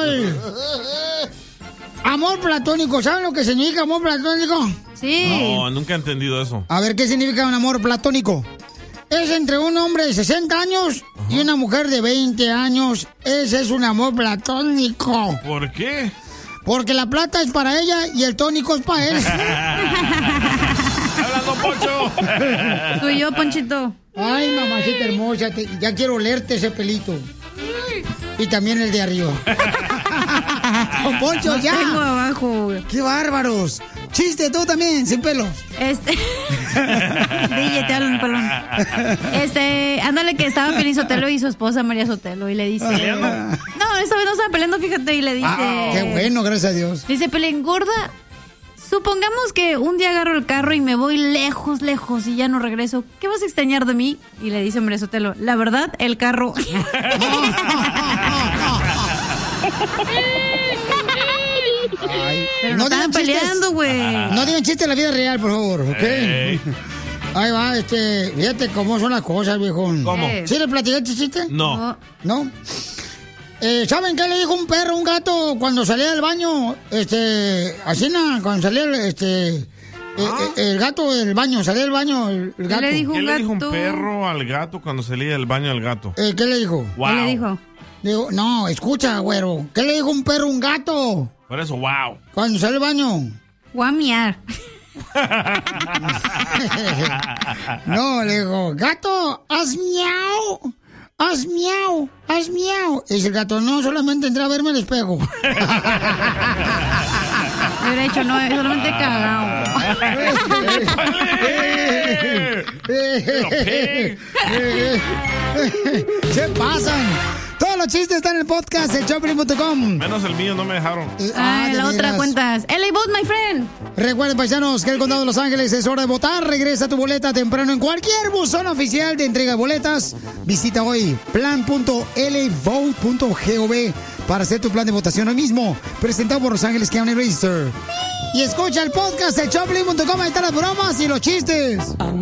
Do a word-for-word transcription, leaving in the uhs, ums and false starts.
el amor platónico. ¿Saben lo que significa amor platónico? Sí. No, nunca he entendido eso. A ver, ¿qué significa un amor platónico? Es entre un hombre de sesenta años uh-huh. y una mujer de veinte años. Ese es un amor platónico. ¿Por qué? Porque la plata es para ella y el tónico es para él. ¡Hablando, Poncho! Tú y yo, Ponchito. Ay, mamacita hermosa, te, ya quiero olerte ese pelito. Y también el de arriba. Don Poncho, no ya. Tengo abajo. ¡Qué bárbaros! Chiste, tú también, sin pelos. Este. D J, te hablo un pelón. Este, ándale que estaba Piolín Sotelo y su esposa María Sotelo y le dice. ¿Peleando? No, esta vez no estaban peleando, fíjate, y le dice. Ah, qué bueno, gracias a Dios. Dice Piolín, gorda, supongamos que un día agarro el carro y me voy lejos, lejos y ya no regreso. ¿Qué vas a extrañar de mí? Y le dice María Sotelo, la verdad, el carro. Ay, pero no estaban peleando, güey. No digan chistes en la vida real, por favor, ¿ok? Hey. Ahí va, este, fíjate cómo son las cosas, viejón. ¿Cómo? ¿Sí le platicaste chiste? No. ¿No? Eh, ¿Saben qué le dijo un perro a un gato cuando salía del baño? Este, así nada, cuando salía, este, ¿Ah? eh, el gato del baño, salía del baño el, el gato. ¿Qué le dijo un, ¿Qué le dijo un gato? perro al gato cuando salía del baño al gato? Eh, ¿Qué le dijo? Wow. ¿Qué le dijo? Digo, no, escucha, güero. ¿Qué le dijo un perro a un gato? Por eso, wow. Cuando sale del baño. Guamiar. No, le digo, gato, haz miau, haz miau, haz miau. Y dice el gato, no, solamente entré a verme al espejo. Hubiera dicho, no, solamente cagado. ¿Qué pasan? Todos los chistes están en el podcast de Choplin punto com. Menos el mío, no me dejaron. Eh, ah, la otra veras. Cuentas. L A Vote, my friend. Recuerden, paisanos, que el Condado de Los Ángeles es hora de votar. Regresa tu boleta temprano en cualquier buzón oficial de entrega de boletas. Visita hoy plan punto l a vote punto gov para hacer tu plan de votación hoy mismo. Presentado por Los Ángeles County Register. Y escucha el podcast de Choplin punto com. Ahí están las bromas y los chistes.